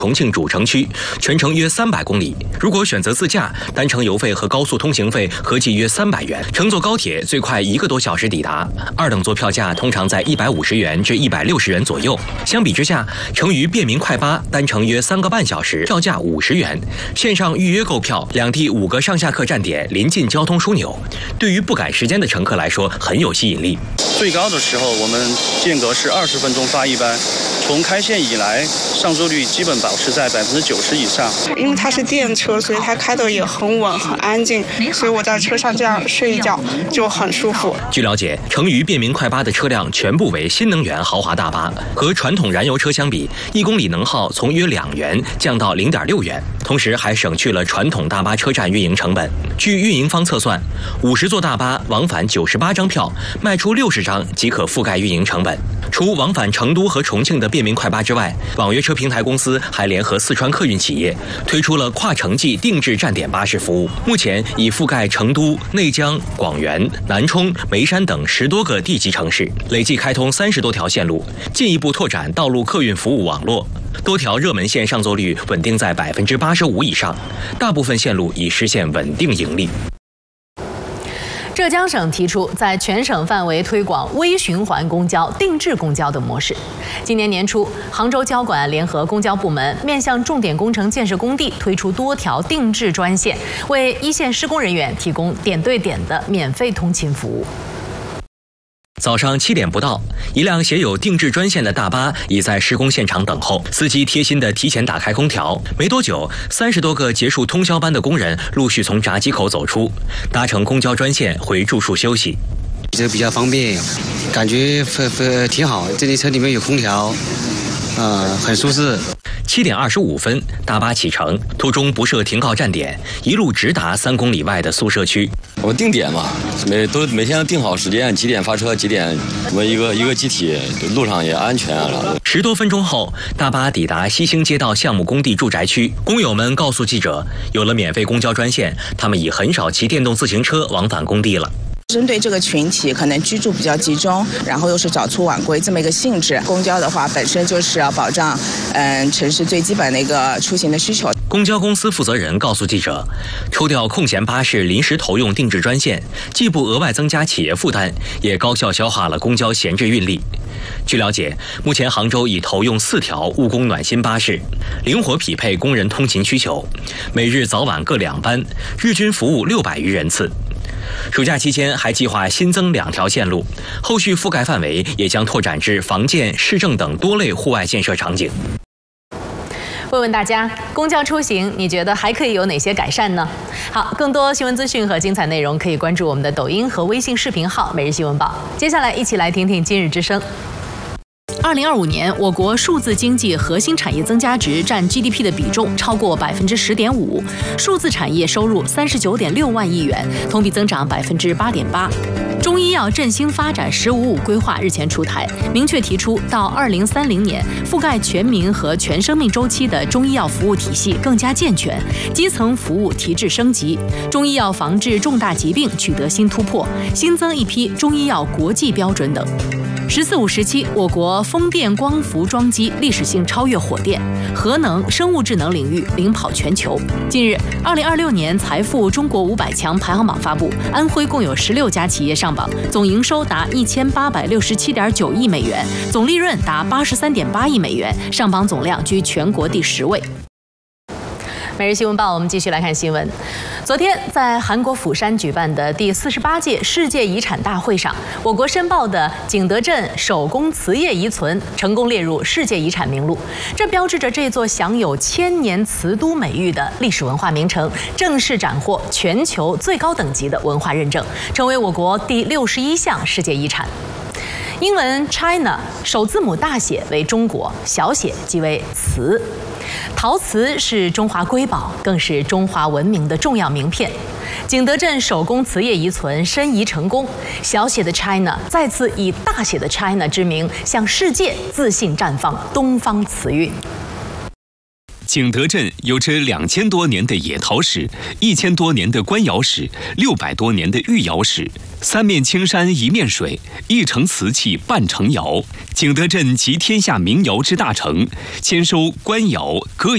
重庆主城区，全程约300公里。如果选择自驾，单程油费和高速通行费合计约300元。乘坐高铁最快1个多小时抵达。2等座票价通常在150元至160元左右。相比之下，成渝便民快巴单程约3个半小时，票价50元。线上预约购票，两地5个上下客站点临近交通枢纽，对于不赶时间的乘客来说很有吸引力。 最高的时候，我们间隔是20分钟发一班。从开线以来，上座率基本保持在90%以上。 因为它是电车，所以它开得也很稳、很安静，所以我在车上这样睡一觉就很舒服。 据了解，成渝便民快巴的车辆全部为新能源豪华大巴，和传统燃油车相比，1公里能耗从约2元降到0.6元，同时还省去了传统大巴车站运营成本。据运营方测算，50座大巴往返98张票，卖出60张即可覆盖运营成本。除往返成都和重庆的便民快巴之外，网约车平台公司还联合四川客运企业推出了跨城际定制站点巴士服务，目前已覆盖成都、内江、广元、南充、眉山等10多个地级城市，累计开通30多条线路，进一步拓展道路客运服务网络。多条热门线上座率稳定在85%以上，大部分线路已实现稳定盈利。 浙江省提出在全省范围推广微循环公交、定制公交的模式。今年年初，杭州交管联合公交部门面向重点工程建设工地推出多条定制专线，为一线施工人员提供点对点的免费通勤服务。 早上7点不到，一辆写有定制专线的大巴已在施工现场等候，司机贴心地提前打开空调。没多久，30多个结束通宵班的工人陆续从闸机口走出，搭乘公交专线回住处休息。 这比较方便，感觉挺好。这里车里面有空调，很舒适。 7点25分，大巴启程，途中不设停靠站点，一路直达3公里外的宿舍区。 我定点嘛，每天定好时间，几点发车，几点我们一个集体，路上也安全了。 10多分钟后，大巴抵达西兴街道项目工地住宅区。工友们告诉记者，有了免费公交专线，他们已很少骑电动自行车往返工地了。 针对这个群体，可能居住比较集中，然后又是早出晚归这么一个性质，公交的话本身就是要保障城市最基本的一个出行的需求。 公交公司负责人告诉记者，抽调空闲巴士临时投用定制专线，既不额外增加企业负担，也高效消化了公交闲置运力。据了解，目前杭州已投用4条务工暖心巴士，灵活匹配工人通勤需求，每日早晚各2班，日均服务600余人次。暑假期间还计划新增2条线路，后续覆盖范围也将拓展至房建、市政等多类户外建设场景。 问问大家，公交出行你觉得还可以有哪些改善呢？好，更多新闻资讯和精彩内容可以关注我们的抖音和微信视频号每日新闻报。接下来一起来听听今日之声。2025年，我国数字经济核心产业增加值占 GDP 的比重超过10.5%，数字产业收入39.6万亿元，同比增长8.8%。中医药振兴发展“15+5”规划日前出台，明确提出到2030年，覆盖全民和全生命周期的中医药服务体系更加健全，基层服务提质升级，中医药防治重大疾病取得新突破，新增一批中医药国际标准等。“14+5”时期，我国风电光伏装机历史性超越火电，核能、生物智能领域领跑全球。近日，2026年财富中国500强排行榜发布，安徽共有16家企业上榜，总营收达1867.9亿美元，总利润达83.8亿美元，上榜总量居全国第10位。每日新闻报，我们继续来看新闻。昨天在韩国釜山举办的第48届世界遗产大会上，我国申报的景德镇手工瓷业遗存成功列入世界遗产名录，这标志着这座享有千年瓷都美誉的历史文化名城正式斩获全球最高等级的文化认证，成为我国第61项世界遗产。英文 China 首字母大写为中国，小写即为瓷。陶瓷是中华瑰宝，更是中华文明的重要名片。景德镇手工瓷业遗存申遗成功，小写的 China 再次以大写的 China 之名，向世界自信绽放东方瓷韵。 景德镇有着2000多年的野陶史，1000多年的官窑史，600多年的御窑史。3面青山一面水，一城瓷器半城窑。景德镇集天下名窑之大成，兼收官窑、歌